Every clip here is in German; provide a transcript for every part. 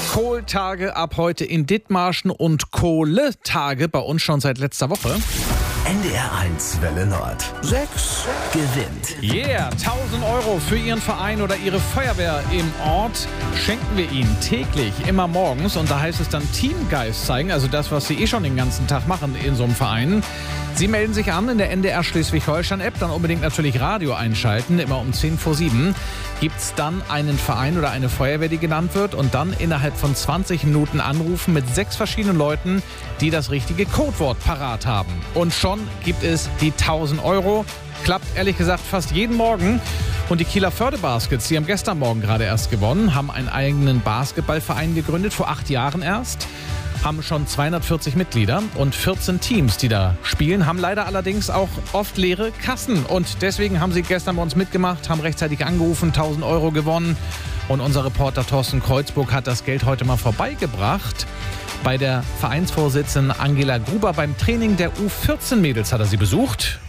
Kohltage ab heute in Dithmarschen und Kohletage bei uns schon seit letzter Woche. NDR 1 Welle Nord. 6 gewinnt. Yeah, 1.000 € für Ihren Verein oder Ihre Feuerwehr im Ort schenken wir Ihnen täglich, immer morgens. Und da heißt es dann Teamgeist zeigen, also das, was Sie schon den ganzen Tag machen in so einem Verein. Sie melden sich an in der NDR Schleswig-Holstein-App, dann unbedingt natürlich Radio einschalten. Immer um 6:50 gibt es dann einen Verein oder eine Feuerwehr, die genannt wird. Und dann innerhalb von 20 Minuten anrufen mit 6 verschiedenen Leuten, die das richtige Codewort parat haben. Und schon gibt es die 1.000 €. Klappt ehrlich gesagt fast jeden Morgen. Und die Kieler Förde-Baskets, die haben gestern Morgen gerade erst gewonnen, haben einen eigenen Basketballverein gegründet, vor 8 Jahren erst. Haben schon 240 Mitglieder und 14 Teams, die da spielen, haben leider allerdings auch oft leere Kassen. Und deswegen haben sie gestern bei uns mitgemacht, haben rechtzeitig angerufen, 1.000 € gewonnen. Und unser Reporter Thorsten Kreuzburg hat das Geld heute mal vorbeigebracht. Bei der Vereinsvorsitzenden Angela Gruber beim Training der U14-Mädels hat er sie besucht.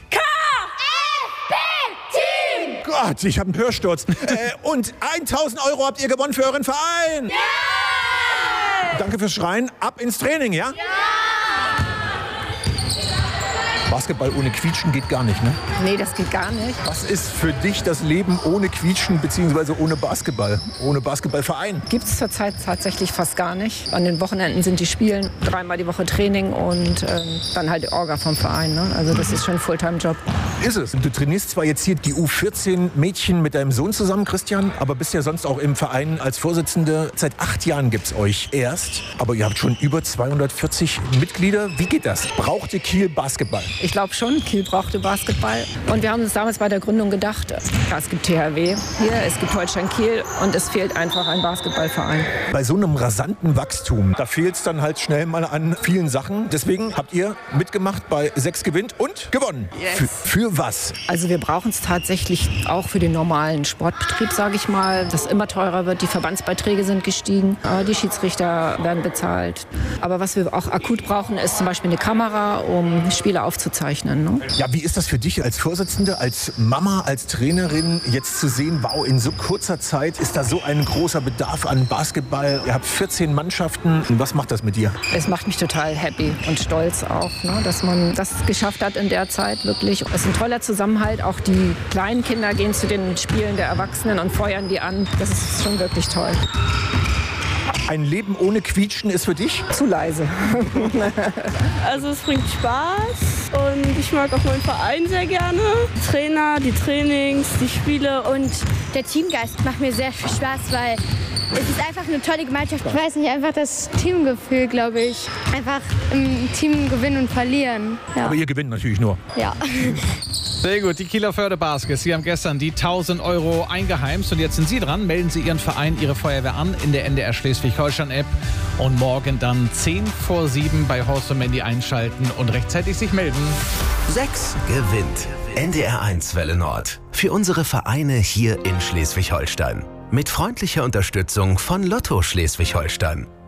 Gott, ich habe einen Hörsturz. Und 1.000 € habt ihr gewonnen für euren Verein. Ja! Danke fürs Schreien. Ab ins Training, ja? Ja! Basketball ohne Quietschen geht gar nicht, ne? Nee, das geht gar nicht. Was ist für dich das Leben ohne Quietschen bzw. ohne Basketball, ohne Basketballverein? Gibt es zurzeit tatsächlich fast gar nicht. An den Wochenenden sind die Spielen, 3-mal die Woche Training und dann halt die Orga vom Verein. Ne? Also das ist schon ein Fulltime-Job. Ist es. Du trainierst zwar jetzt hier die U14-Mädchen mit deinem Sohn zusammen, Christian, aber bist ja sonst auch im Verein als Vorsitzende. Seit 8 Jahren gibt's euch erst, aber ihr habt schon über 240 Mitglieder. Wie geht das? Braucht ihr Kiel Basketball? Ich glaube schon, Kiel brauchte Basketball. Und wir haben uns damals bei der Gründung gedacht, ja, es gibt THW hier, es gibt Holstein Kiel und es fehlt einfach ein Basketballverein. Bei so einem rasanten Wachstum, da fehlt es dann halt schnell mal an vielen Sachen. Deswegen habt ihr mitgemacht bei 6 gewinnt und gewonnen. Yes. Für was? Also wir brauchen es tatsächlich auch für den normalen Sportbetrieb, sage ich mal, das immer teurer wird. Die Verbandsbeiträge sind gestiegen, die Schiedsrichter werden bezahlt. Aber was wir auch akut brauchen, ist zum Beispiel eine Kamera, um Spiele aufzuzeichnen. Ne? Ja, wie ist das für dich als Vorsitzende, als Mama, als Trainerin, jetzt zu sehen, wow, in so kurzer Zeit ist da so ein großer Bedarf an Basketball. Ihr habt 14 Mannschaften. Was macht das mit dir? Es macht mich total happy und stolz auch, ne, dass man das geschafft hat in der Zeit wirklich. Es ist ein toller Zusammenhalt. Auch die kleinen Kinder gehen zu den Spielen der Erwachsenen und feuern die an. Das ist schon wirklich toll. Ein Leben ohne Quietschen ist für dich? Zu leise. Also es bringt Spaß und ich mag auch meinen Verein sehr gerne. Die Trainer, die Trainings, die Spiele und der Teamgeist macht mir sehr viel Spaß, weil es ist einfach eine tolle Gemeinschaft. Ich weiß nicht, einfach das Teamgefühl, glaube ich. Einfach im Team gewinnen und verlieren. Ja. Aber ihr gewinnt natürlich nur. Ja. Sehr gut, die Kieler Förde-Baskets. Sie haben gestern die 1.000 € eingeheimst und jetzt sind Sie dran. Melden Sie Ihren Verein, Ihre Feuerwehr an in der NDR Schleswig-Holstein-App und morgen dann 6:50 bei Horst und Mandy einschalten und rechtzeitig sich melden. 6 gewinnt. NDR 1 Welle Nord. Für unsere Vereine hier in Schleswig-Holstein. Mit freundlicher Unterstützung von Lotto Schleswig-Holstein.